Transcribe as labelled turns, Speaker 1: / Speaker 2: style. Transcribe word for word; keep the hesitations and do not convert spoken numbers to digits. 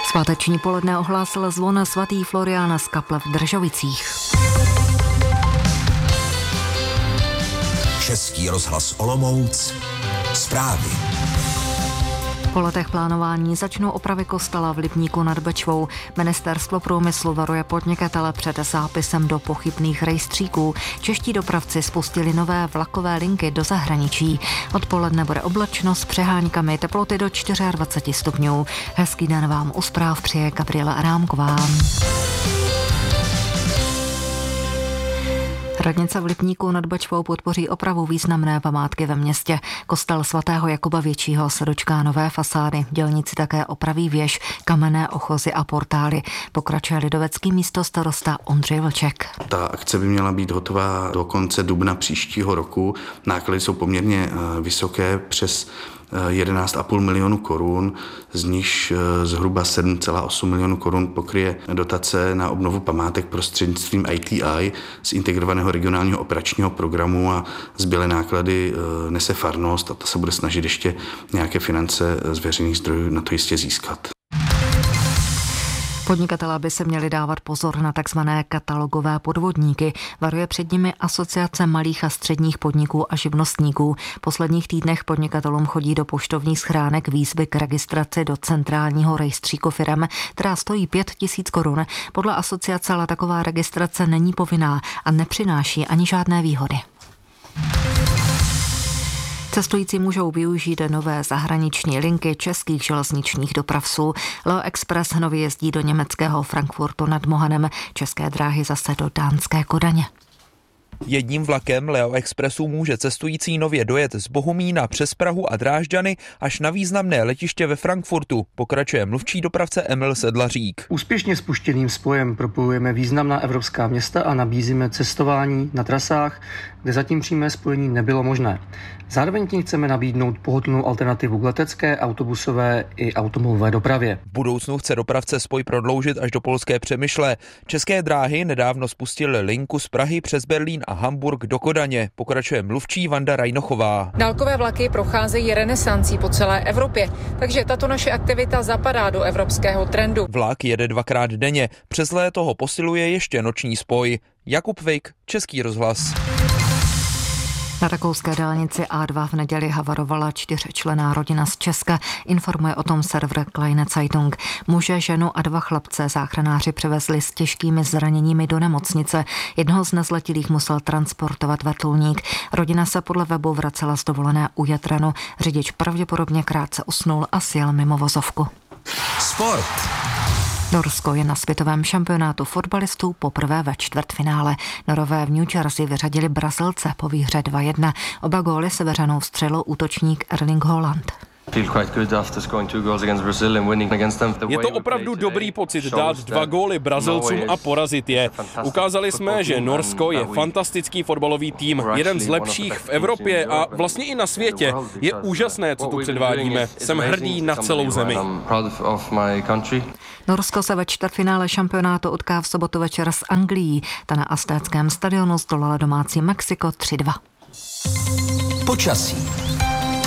Speaker 1: Sváteční poledne ohlásil zvon svatý Florián z kaple v Držovicích.
Speaker 2: Český rozhlas Olomouc. Zprávy.
Speaker 1: Po letech plánování začnou opravy kostela v Lipníku nad Bečvou. Ministerstvo průmyslu varuje podnikatele před zápisem do pochybných rejstříků. Čeští dopravci spustili nové vlakové linky do zahraničí. Odpoledne bude oblačno s přeháňkami, teploty do dvacet čtyři stupňů. Hezký den vám u zpráv přeje Gabriela Arámková. Radnice v Lipníku nad Bečvou podpoří opravu významné památky ve městě. Kostel svatého Jakuba Většího se dočká nové fasády. Dělníci také opraví věž, kamenné ochozy a portály. Pokračuje lidovecký místostarosta Ondřej Vlček.
Speaker 3: Ta akce by měla být hotová do konce dubna příštího roku. Náklady jsou poměrně vysoké, přes jedenáct a půl milionu korun, z nichž zhruba sedm celá osm milionů korun pokryje dotace na obnovu památek prostřednictvím I T I z integrovaného regionálního operačního programu a zbylé náklady nese farnost a ta se bude snažit ještě nějaké finance z veřejných zdrojů na to jistě získat.
Speaker 1: Podnikatelé by se měli dávat pozor na takzvané katalogové podvodníky. Varuje před nimi Asociace malých a středních podniků a živnostníků. V posledních týdnech podnikatelům chodí do poštovních schránek výzvy k registraci do centrálního rejstříku firem, která stojí pět tisíc korun. Podle asociace ale taková registrace není povinná a nepřináší ani žádné výhody. Cestující můžou využít nové zahraniční linky českých železničních dopravců. Leo Express nově jezdí do německého Frankfurtu nad Mohanem, České dráhy zase do dánské Kodaně.
Speaker 4: Jedním vlakem Leo Expressu může cestující nově dojet z Bohumína přes Prahu a Drážďany až na významné letiště ve Frankfurtu, pokračuje mluvčí dopravce Emil Sedlařík.
Speaker 5: Úspěšně spuštěným spojem propojujeme významná evropská města a nabízíme cestování na trasách, kde zatím přímé spojení nebylo možné. Zároveň tím chceme nabídnout pohodlnou alternativu k letecké, autobusové i automobilové dopravě.
Speaker 4: V budoucnu chce dopravce spoj prodloužit až do polské Přemyšle. České dráhy nedávno spustily linku z Prahy přes Berlín a Hamburg do Kodaně, pokračuje mluvčí Vanda Rajnochová.
Speaker 6: Dálkové vlaky procházejí renesancí po celé Evropě, takže tato naše aktivita zapadá do evropského trendu.
Speaker 4: Vlak jede dvakrát denně, přes léto ho posiluje ještě noční spoj. Jakub Vejk, Český rozhlas.
Speaker 1: Na rakouské dálnici A dva v neděli havarovala čtyřčlenná rodina z Česka, informuje o tom server Kleine Zeitung. Muže, ženu a dva chlapce záchranáři převezli s těžkými zraněními do nemocnice. Jednoho z nezletilých musel transportovat vrtulník. Rodina se podle webu vracela z dovolené u Jatranu. Řidič pravděpodobně krátce usnul a sjel mimo vozovku.
Speaker 2: Sport.
Speaker 1: Norsko je na světovém šampionátu fotbalistů poprvé ve čtvrtfinále. Norové v New Jersey vyřadili Brazilce po výhře dva jedna. Oba góly seveřanou vstřelil útočník Erling Haaland.
Speaker 7: Je to opravdu dobrý pocit dát dva góly Brazilcům a porazit je. Ukázali jsme, že Norsko je fantastický fotbalový tým, jeden z lepších v Evropě a vlastně i na světě. Je úžasné, co tu předvádíme. Jsem hrdý na celou zemi.
Speaker 1: Norsko se ve čtvrtfinále šampionátu utká v sobotu večer s Anglií. Ta na Aztéckém stadionu zdolala domácí Mexiko tři dva.
Speaker 2: Počasí.